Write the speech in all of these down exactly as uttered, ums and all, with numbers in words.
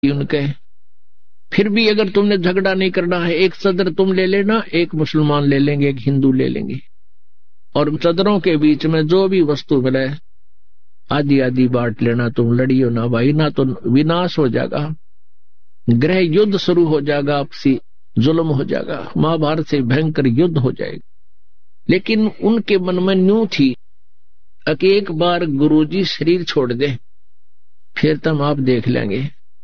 उनके। फिर भी अगर तुमने झगड़ा नहीं करना है, एक सदर तुम ले लेना, एक मुसलमान ले लेंगे, एक हिंदू ले लेंगे, और सदरों के बीच में जो भी वस्तु मिले आधी आधी बांट लेना। तुम लड़ियो ना भाई, ना तो विनाश हो जाएगा, गृह युद्ध शुरू हो जाएगा, आपसी जुल्म हो जाएगा, महाभारत से भयंकर युद्ध हो जाएगा। लेकिन उनके मन में न्यू थी कि एक बार गुरुजी शरीर छोड़ दे फिर तम आप देख लेंगे।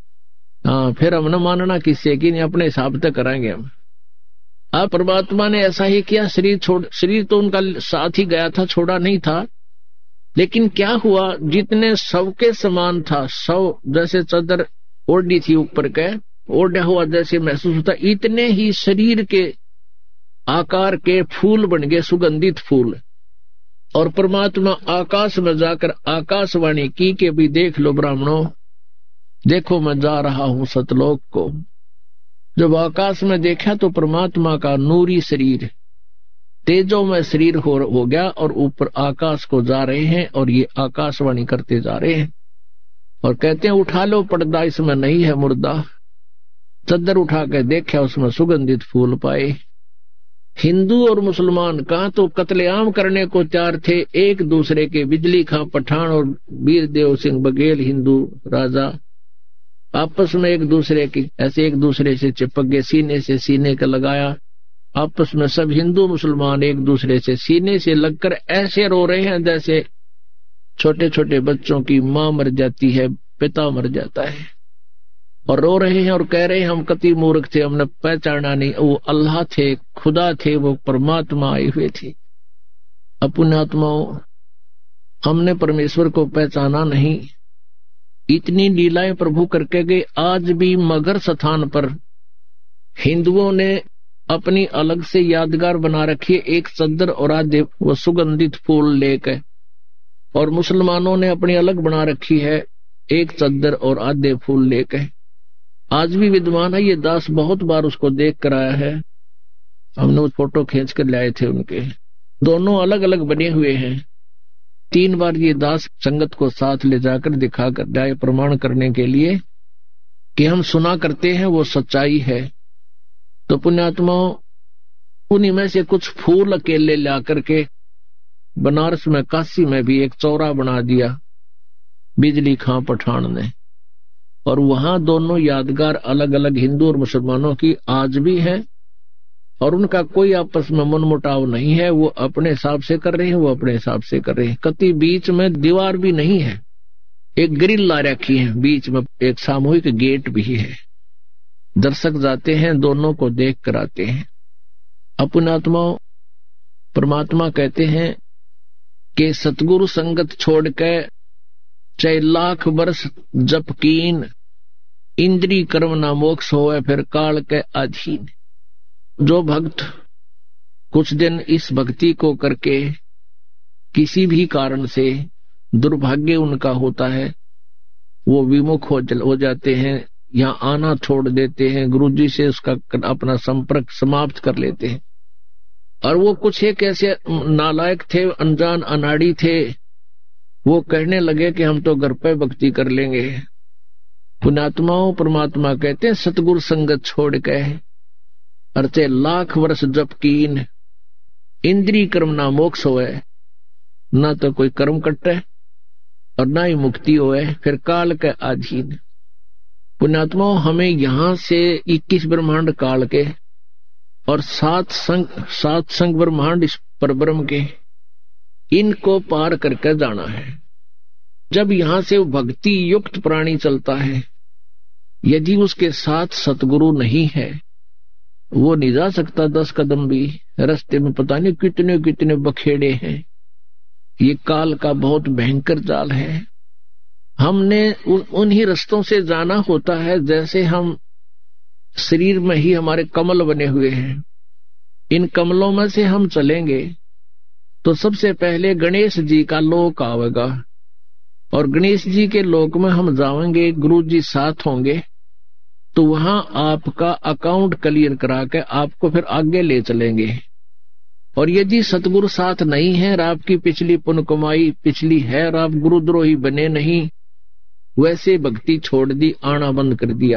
हाँ, फिर हम न मानना किससे कि नहीं, अपने हिसाब तक कराएंगे हम। आप परमात्मा ने ऐसा ही किया, शरीर छोड़, शरीर तो उनका साथ ही गया था, छोड़ा नहीं था। लेकिन क्या हुआ, जितने शव के समान था, शव जैसे चादर ओढ़ी थी ऊपर के, ओढ़ा हुआ जैसे महसूस होता, इतने ही शरीर के आकार के फूल बन गए, सुगंधित फूल। और परमात्मा आकाश में जाकर आकाशवाणी की के भी देख लो ब्राह्मणों, देखो मैं जा रहा हूं सतलोक को। जब आकाश में देखा तो परमात्मा का नूरी शरीर, तेजो में शरीर हो, हो गया और ऊपर आकाश को जा रहे हैं, और ये आकाशवाणी करते जा रहे हैं और कहते हैं उठा लो पर्दा, इसमें नहीं है मुर्दा। चद्दर उठा के देखा, उसमें सुगंधित फूल पाए। हिंदू और मुसलमान कहा तो कत्लेआम करने को तैयार थे एक दूसरे के। बिजली खां पठान और वीर देव सिंह बघेल हिंदू राजा आपस में एक दूसरे की ऐसे एक दूसरे से चिपक गए, सीने से सीने का लगाया आपस में। सब हिंदू मुसलमान एक दूसरे से सीने से लगकर ऐसे रो रहे हैं जैसे छोटे छोटे बच्चों की मां मर जाती है, पिता मर जाता है, और रो रहे हैं और कह रहे हैं हम कति मूर्ख थे, हमने पहचाना नहीं, वो अल्लाह थे, खुदा थे, वो परमात्मा आए हुए थे। अपुण्यात्माओं, हमने परमेश्वर को पहचाना नहीं। इतनी लीलाएं प्रभु करके गए। आज भी मगर स्थान पर हिंदुओं ने अपनी अलग से यादगार बना रखी है, एक चद्दर और आधे वो सुगंधित फूल लेकर, और मुसलमानों ने अपनी अलग बना रखी है, एक चद्दर और आधे फूल लेकर। आज भी विद्वान है ये दास, बहुत बार उसको देख कर आया है, हमने वो फोटो खींच कर लाए थे उनके। दोनों अलग अलग बने हुए हैं। तीन बार ये दास संगत को साथ ले जाकर दिखा कर जाए, प्रमाण करने के लिए कि हम सुना करते हैं वो सच्चाई है। तो पुण्यात्माओं, उन्हीं में से कुछ फूल अकेले ला करके बनारस में, काशी में भी एक चौरा बना दिया बिजली खां पठान ने, और वहां दोनों यादगार अलग अलग हिंदू और मुसलमानों की आज भी है, और उनका कोई आपस में मनमुटाव नहीं है। वो अपने हिसाब से कर रहे हैं, वो अपने हिसाब से कर रहे हैं। कति बीच में दीवार भी नहीं है, एक ग्रिल ला रखी है बीच में, एक सामूहिक गेट भी है। दर्शक जाते हैं, दोनों को देख कर आते हैं। अपनात्माओं, परमात्मा कहते हैं कि सतगुरु संगत छोड़ के चाहे लाख वर्ष जप कीन, इंद्री कर्म ना मोक्ष होए फिर काल के अधीन। जो भक्त कुछ दिन इस भक्ति को करके किसी भी कारण से दुर्भाग्य उनका होता है, वो विमुख हो, हो जाते हैं, यहाँ आना छोड़ देते हैं, गुरुजी से उसका अपना संपर्क समाप्त कर लेते हैं। और वो कुछ एक ऐसे नालायक थे, अनजान अनाड़ी थे, वो कहने लगे कि हम तो घर पे भक्ति कर लेंगे। पुण्यात्माओं, परमात्मा कहते हैं सतगुरु संगत छोड़ के अर्चे लाख वर्ष जप कीन, इंद्री कर्म ना मोक्ष होए, ना तो कोई कर्म कटे और ना ही मुक्ति होए फिर काल के अधीन। पुण्यात्माओं, हमें यहां से इक्कीस ब्रह्मांड काल के और सात संग सात संग ब्रह्मांड इस परब्रह्म के, इनको पार करके जाना है। जब यहां से भक्ति युक्त प्राणी चलता है, यदि उसके साथ सतगुरु नहीं है, वो नहीं जा सकता दस कदम भी। रास्ते में पता नहीं कितने कितने बखेड़े हैं। ये काल का बहुत भयंकर जाल है। हमने उन्हीं रास्तों से जाना होता है जैसे हम शरीर में ही हमारे कमल बने हुए हैं। इन कमलों में से हम चलेंगे तो सबसे पहले गणेश जी का लोक आवेगा, और गणेश जी के लोक में हम जाएंगे, गुरु जी साथ होंगे, तो वहां आपका अकाउंट क्लियर करा के आपको फिर आगे ले चलेंगे। और यदि सतगुरु साथ नहीं है और आपकी पिछली पुण्य कमाई पिछली है और आप गुरुद्रोही बने नहीं, वैसे भक्ति छोड़ दी, आना बंद कर दिया।